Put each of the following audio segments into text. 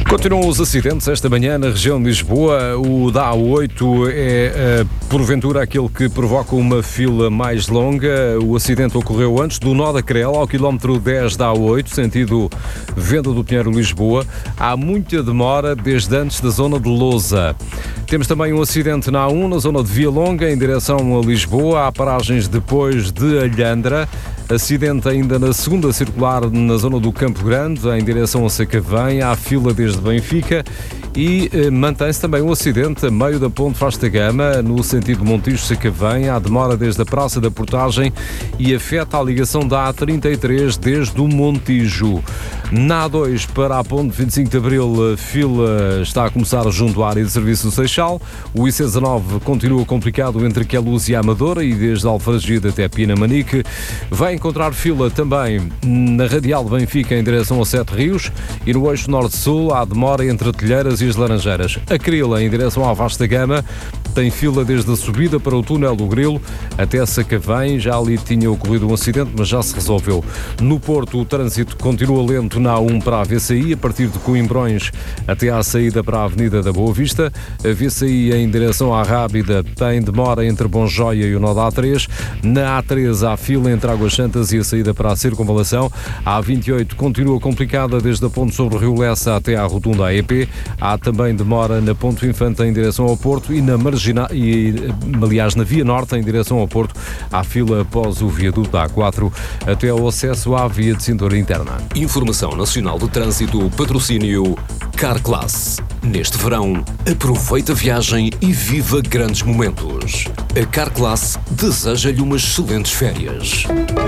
Continuam os acidentes esta manhã na região de Lisboa. O da A8 é, porventura, aquele que provoca uma fila mais longa. O acidente ocorreu antes do nó da Crel, ao quilómetro 10 da A8, sentido Venda do Pinheiro, Lisboa. Há muita demora desde antes da zona de Lousa. Temos também um acidente na A1, na zona de Via Longa, em direção a Lisboa. Há paragens depois de Alhandra. Acidente ainda na segunda circular, na zona do Campo Grande, em direção a Sacavém. Há fila desde Benfica e mantém-se também um acidente a meio da Ponte Vasta Gama, no sentido Montijo-Sacavém. Há demora desde a Praça da Portagem e afeta a ligação da A33 desde o Montijo. Na A2 para a Ponte 25 de Abril, a fila está a começar junto à área de serviço do Seixal. O IC19 continua complicado entre Queluz e Amadora e desde Alfragide até Pinamanique. Vai encontrar fila também na Radial de Benfica em direção ao Sete Rios e no eixo Norte-Sul há demora entre Telheiras e as Laranjeiras. A Crila em direção à Vasta Gama tem fila desde a subida para o túnel do Grilo até Sacavém. Já ali tinha ocorrido um acidente, mas já se resolveu. No Porto, o trânsito continua lento na A1 para a VCI, a partir de Coimbrões até à saída para a Avenida da Boa Vista. A VCI em direção à Rábida tem demora entre Bonjoia e o nó da A3. Na A3 há fila entre Águas Santas e a saída para a Circunvalação. A A28 continua complicada desde a ponte sobre o Rio Lessa até à rotunda AEP. Há também demora na Ponte Infante em direção ao Porto e na aliás, na Via Norte em direção ao Porto. Há fila após o viaduto da A4 até ao acesso à via de cintura interna. Informação Nacional de Trânsito, patrocínio Carclass. Neste verão, aproveita a viagem e viva grandes momentos. A Carclass deseja-lhe umas excelentes férias.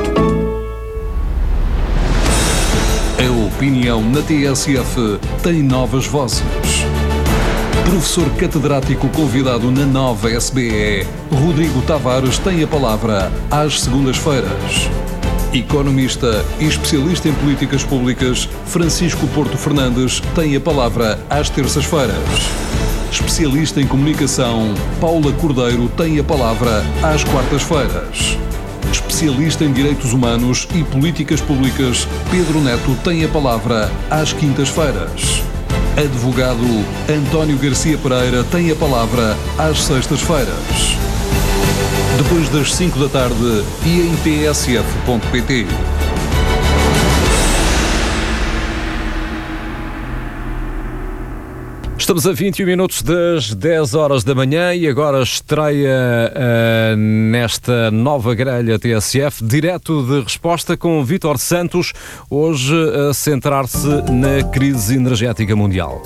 A opinião na TSF tem novas vozes. Professor catedrático convidado na nova SBE, Rodrigo Tavares tem a palavra às segundas-feiras. Economista e especialista em políticas públicas, Francisco Porto Fernandes tem a palavra às terças-feiras. Especialista em comunicação, Paula Cordeiro tem a palavra às quartas-feiras. Especialista em direitos humanos e políticas públicas, Pedro Neto tem a palavra às quintas-feiras. Advogado António Garcia Pereira tem a palavra às sextas-feiras. Depois das 5 da tarde e em tsf.pt. Estamos a 21 minutos das 10 horas da manhã e agora estreia nesta nova grelha TSF, direto de resposta com Vítor Santos, hoje a centrar-se na crise energética mundial.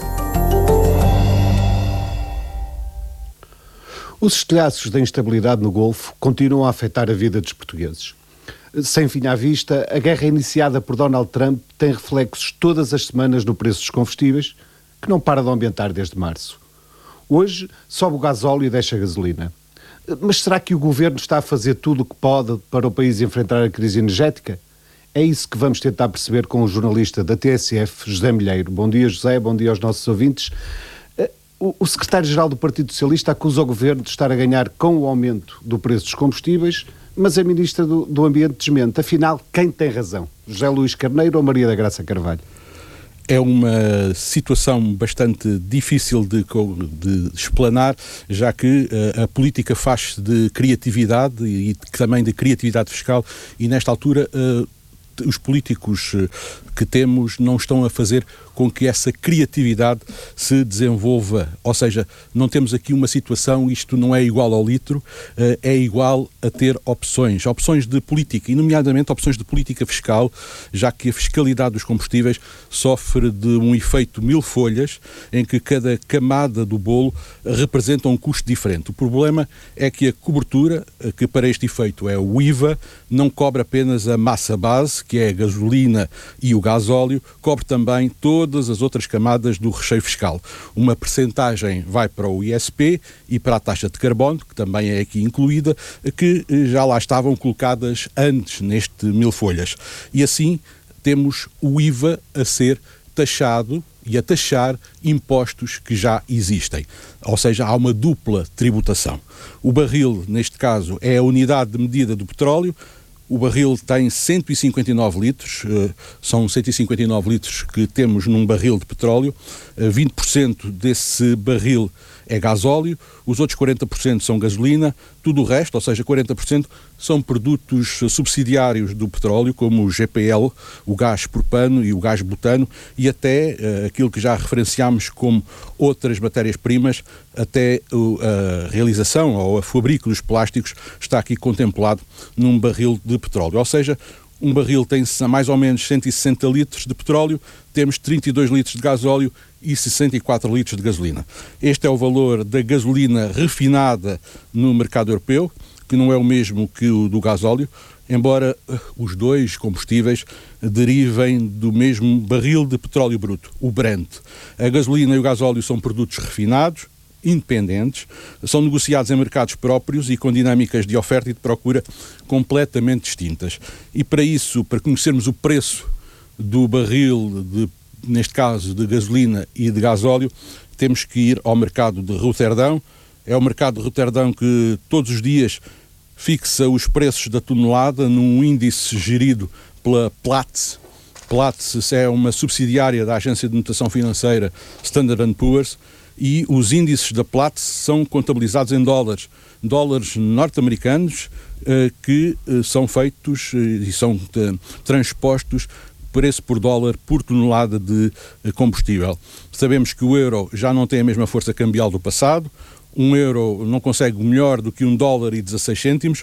Os estilhaços da instabilidade no Golfo continuam a afetar a vida dos portugueses. Sem fim à vista, a guerra iniciada por Donald Trump tem reflexos todas as semanas no preço dos combustíveis, que não para de aumentar desde março. Hoje sobe o gasóleo e deixa a gasolina. Mas será que o governo está a fazer tudo o que pode para o país enfrentar a crise energética? É isso que vamos tentar perceber com o jornalista da TSF, José Milheiro. Bom dia, José, bom dia aos nossos ouvintes. O secretário-geral do Partido Socialista acusa o governo de estar a ganhar com o aumento do preço dos combustíveis, mas a ministra do Ambiente desmente. Afinal, quem tem razão? José Luís Carneiro ou Maria da Graça Carvalho? É uma situação bastante difícil de explanar, já que a política faz-se de criatividade e também de criatividade fiscal e nesta altura os políticos que temos não estão a fazer com que essa criatividade se desenvolva. Ou seja, não temos aqui uma situação, isto não é igual ao litro, é igual a ter opções de política, e nomeadamente opções de política fiscal, já que a fiscalidade dos combustíveis sofre de um efeito mil folhas, em que cada camada do bolo representa um custo diferente. O problema é que a cobertura, que para este efeito é o IVA, não cobre apenas a massa base, que é a gasolina e o gasóleo, cobre também todas as outras camadas do recheio fiscal. Uma percentagem vai para o ISP e para a taxa de carbono, que também é aqui incluída, que já lá estavam colocadas antes neste mil folhas. E assim temos o IVA a ser taxado e a taxar impostos que já existem. Ou seja, há uma dupla tributação. O barril, neste caso, é a unidade de medida do petróleo, O barril tem 159 litros, são 159 litros que temos num barril de petróleo, 20% desse barril é gasóleo, os outros 40% são gasolina, tudo o resto, ou seja, 40%, são produtos subsidiários do petróleo, como o GPL, o gás propano e o gás butano, e até aquilo que já referenciámos como outras matérias-primas, até a realização ou a fabrico dos plásticos está aqui contemplado num barril de petróleo. Ou seja, um barril tem mais ou menos 160 litros de petróleo, temos 32 litros de gasóleo e 64 litros de gasolina. Este é o valor da gasolina refinada no mercado europeu, que não é o mesmo que o do gasóleo, embora os dois combustíveis derivem do mesmo barril de petróleo bruto, o Brent. A gasolina e o gasóleo são produtos refinados, independentes, são negociados em mercados próprios e com dinâmicas de oferta e de procura completamente distintas. E para isso, para conhecermos o preço do barril, neste caso de gasolina e de gasóleo, temos que ir ao mercado de Roterdão. É o mercado de Roterdão que todos os dias fixa os preços da tonelada num índice gerido pela Platts. Platts é uma subsidiária da agência de notação financeira Standard & Poor's, e os índices da Platts são contabilizados em dólares norte-americanos que são feitos e são transpostos preço por dólar por tonelada de combustível. Sabemos que o euro já não tem a mesma força cambial do passado, um euro não consegue melhor do que $1,16,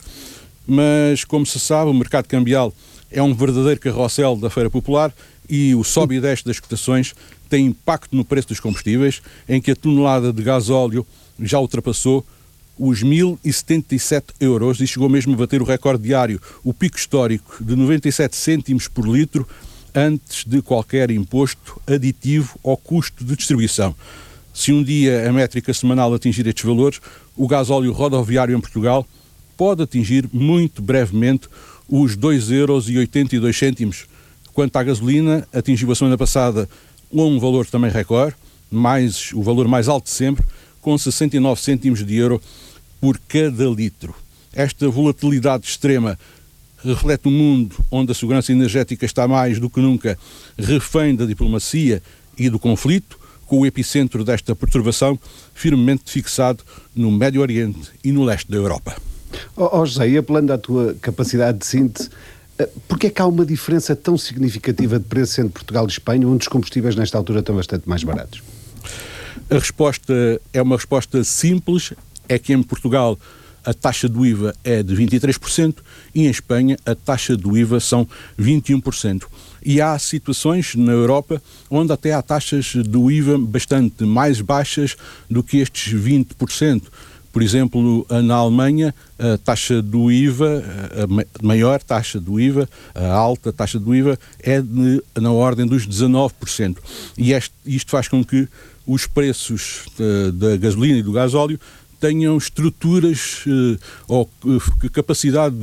mas como se sabe, o mercado cambial é um verdadeiro carrossel da Feira Popular e o sobe e desce das cotações tem impacto no preço dos combustíveis, em que a tonelada de gasóleo já ultrapassou os 1.077 euros e chegou mesmo a bater o recorde diário, o pico histórico de 97 cêntimos por litro, antes de qualquer imposto aditivo ao custo de distribuição. Se um dia a métrica semanal atingir estes valores, o gasóleo rodoviário em Portugal pode atingir muito brevemente os 2,82 euros. Quanto à gasolina, atingiu a semana passada um valor também recorde, o valor mais alto de sempre, com 69 cêntimos de euro por cada litro. Esta volatilidade extrema reflete um mundo onde a segurança energética está mais do que nunca refém da diplomacia e do conflito, com o epicentro desta perturbação firmemente fixado no Médio Oriente e no leste da Europa. José, e apelando à tua capacidade de síntese, porquê é que há uma diferença tão significativa de preço entre Portugal e Espanha, onde os combustíveis nesta altura estão bastante mais baratos? A resposta é uma resposta simples, é que em Portugal a taxa do IVA é de 23% e em Espanha a taxa do IVA são 21%. E há situações na Europa onde até há taxas do IVA bastante mais baixas do que estes 20%. Por exemplo, na Alemanha, a taxa do IVA, a maior taxa do IVA, a alta taxa do IVA, é na ordem dos 19%. E isto faz com que os preços da gasolina e do gasóleo tenham estruturas ou capacidade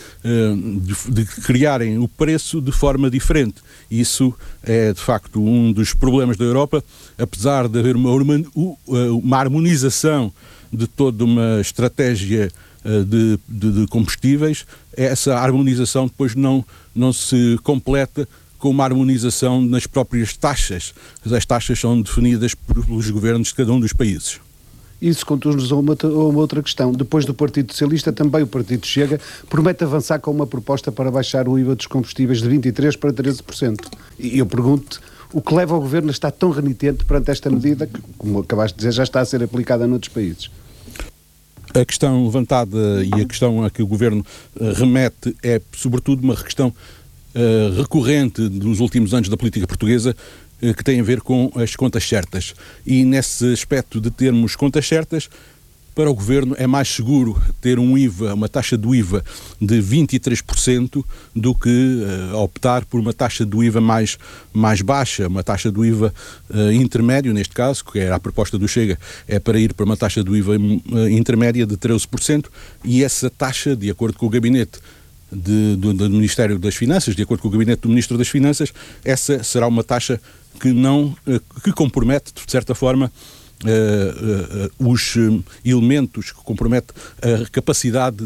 de criarem o preço de forma diferente. Isso é, de facto, um dos problemas da Europa, apesar de haver uma harmonização de toda uma estratégia de combustíveis, essa harmonização depois não se completa com uma harmonização nas próprias taxas. As taxas são definidas pelos governos de cada um dos países. Isso conduz-nos a uma outra questão. Depois do Partido Socialista, também o Partido Chega promete avançar com uma proposta para baixar o IVA dos combustíveis de 23% para 13%. E eu pergunto, o que leva o Governo a estar tão renitente perante esta medida que, como acabaste de dizer, já está a ser aplicada noutros países? A questão levantada e a questão a que o Governo remete é, sobretudo, uma questão recorrente dos últimos anos da política portuguesa, que tem a ver com as contas certas. E nesse aspecto de termos contas certas, para o Governo é mais seguro ter um IVA, uma taxa do IVA de 23% do que optar por uma taxa do IVA mais baixa, uma taxa do IVA intermédio, neste caso, que era a proposta do Chega, é para ir para uma taxa do IVA intermédia de 13%, e essa taxa, de acordo com o gabinete do Ministério das Finanças, de acordo com o gabinete do Ministro das Finanças, essa será uma taxa que compromete, de certa forma, os elementos que comprometem a capacidade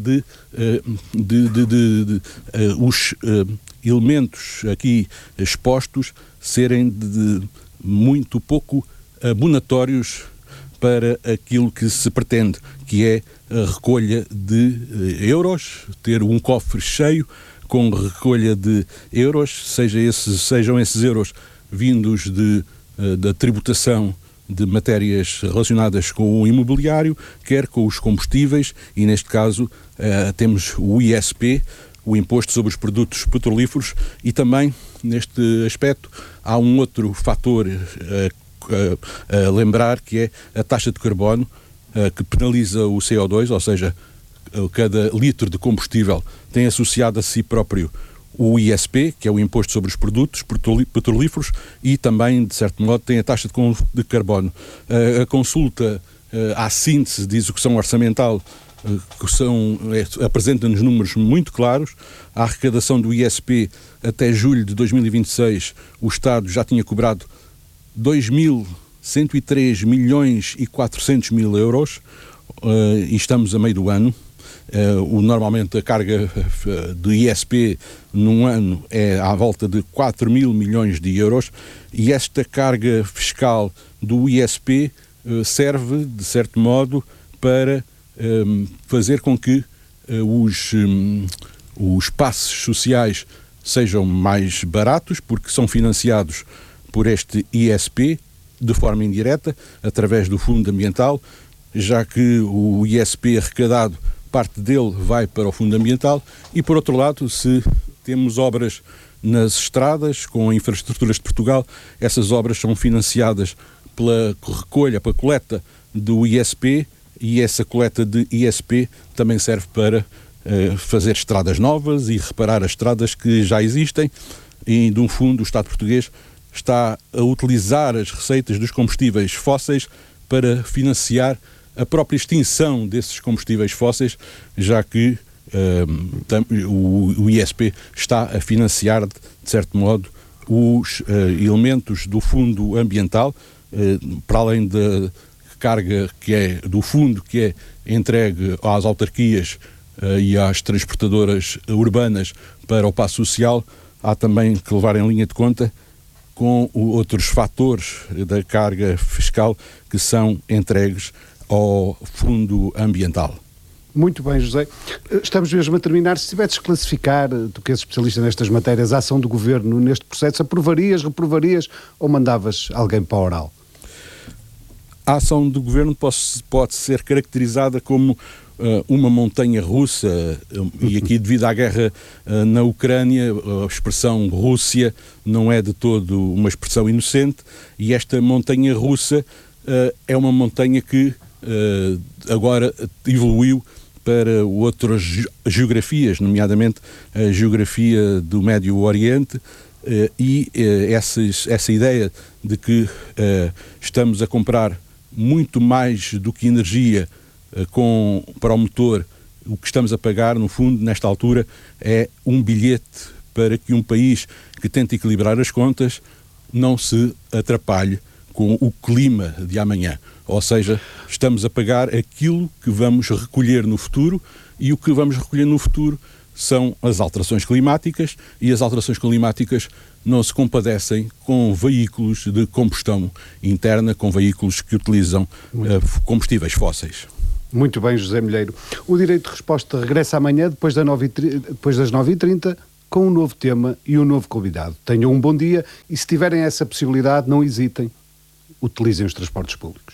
os elementos aqui expostos serem muito pouco abonatórios para aquilo que se pretende, que é a recolha de euros, ter um cofre cheio com recolha de euros, sejam esses euros vindos da tributação de matérias relacionadas com o imobiliário, quer com os combustíveis, e neste caso temos o ISP, o Imposto sobre os Produtos Petrolíferos, e também, neste aspecto, há um outro fator a lembrar, que é a taxa de carbono, que penaliza o CO2, ou seja, cada litro de combustível tem associado a si próprio o ISP, que é o Imposto sobre os Produtos Petrolíferos, e também, de certo modo, tem a taxa de carbono. A consulta à síntese de execução orçamental apresenta-nos números muito claros. A arrecadação do ISP até julho de 2026, o Estado já tinha cobrado 2.103 milhões e 400 mil euros, e estamos a meio do ano. Normalmente a carga do ISP num ano é à volta de 4 mil milhões de euros, e esta carga fiscal do ISP serve, de certo modo, para fazer com que os passes sociais sejam mais baratos, porque são financiados por este ISP de forma indireta, através do Fundo Ambiental, já que o ISP arrecadado, parte dele vai para o Fundo Ambiental, e por outro lado, se temos obras nas estradas com Infraestruturas de Portugal, essas obras são financiadas pela recolha, pela coleta do ISP, e essa coleta de ISP também serve para fazer estradas novas e reparar as estradas que já existem, e de um fundo o Estado português está a utilizar as receitas dos combustíveis fósseis para financiar a própria extinção desses combustíveis fósseis, já que o ISP está a financiar, de certo modo, os elementos do Fundo Ambiental, para além da carga que é do fundo, que é entregue às autarquias e às transportadoras urbanas para o passo social. Há também que levar em linha de conta com outros fatores da carga fiscal que são entregues ao Fundo Ambiental. Muito bem, José. Estamos mesmo a terminar. Se tivesses de classificar, tu que és especialista nestas matérias, a ação do Governo neste processo, aprovarias, reprovarias ou mandavas alguém para o oral? A ação do Governo pode ser caracterizada como uma montanha russa, e aqui devido à guerra na Ucrânia, a expressão Rússia não é de todo uma expressão inocente, e esta montanha russa é uma montanha que agora evoluiu para outras geografias, nomeadamente a geografia do Médio Oriente, e essa ideia de que estamos a comprar muito mais do que energia para o motor, o que estamos a pagar, no fundo, nesta altura, é um bilhete para que um país que tenta equilibrar as contas não se atrapalhe com o clima de amanhã. Ou seja, estamos a pagar aquilo que vamos recolher no futuro, e o que vamos recolher no futuro são as alterações climáticas, e as alterações climáticas não se compadecem com veículos de combustão interna, com veículos que utilizam combustíveis fósseis. Muito bem, José Milheiro. O Direito de Resposta regressa amanhã, depois das 9h30, com um novo tema e um novo convidado. Tenham um bom dia, e se tiverem essa possibilidade, não hesitem, utilizem os transportes públicos.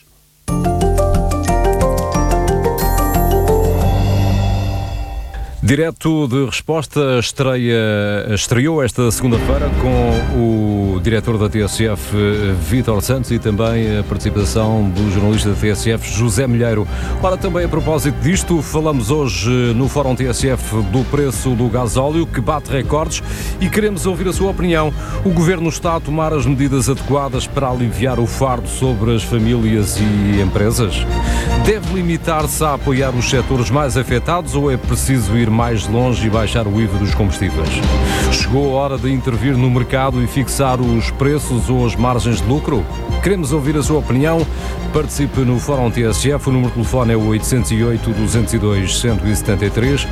Direto de Resposta estreou esta segunda-feira com o diretor da TSF, Vítor Santos, e também a participação do jornalista da TSF, José Milheiro. Ora, também a propósito disto, falamos hoje no Fórum TSF do preço do gasóleo, que bate recordes, e queremos ouvir a sua opinião. O Governo está a tomar as medidas adequadas para aliviar o fardo sobre as famílias e empresas? Deve limitar-se a apoiar os setores mais afetados, ou é preciso ir mais longe e baixar o IVA dos combustíveis. Chegou a hora de intervir no mercado e fixar os preços ou as margens de lucro? Queremos ouvir a sua opinião. Participe no Fórum TSF. O número de telefone é o 808-202-173,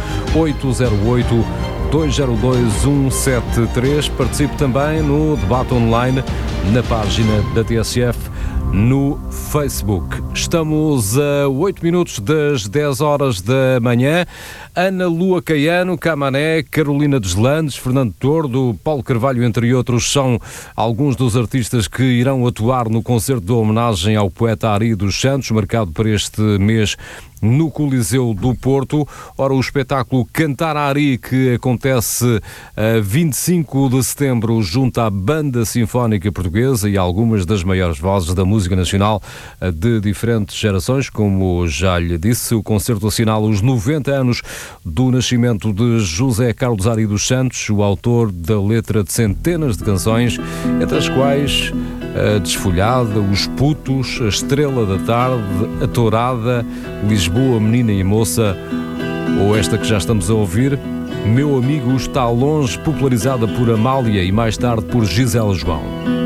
808-202-173. Participe também no debate online na página da TSF no Facebook. Estamos a 8 minutos das 10 horas da manhã. Ana Lua Caiano, Camané, Carolina Deslandes, Fernando Tordo, Paulo Carvalho, entre outros, são alguns dos artistas que irão atuar no concerto de homenagem ao poeta Ari dos Santos, marcado para este mês no Coliseu do Porto. Ora, o espetáculo Cantar Ari, que acontece a 25 de setembro junto à Banda Sinfónica Portuguesa e algumas das maiores vozes da música nacional de diferentes gerações, como já lhe disse. O concerto assinala os 90 anos do nascimento de José Carlos Ari dos Santos, o autor da letra de centenas de canções, entre as quais a Desfolhada, Os Putos, A Estrela da Tarde, A Tourada, Lisboa, Menina e Moça, ou esta que já estamos a ouvir, Meu Amigo Está Longe, popularizada por Amália e mais tarde por Gisela João.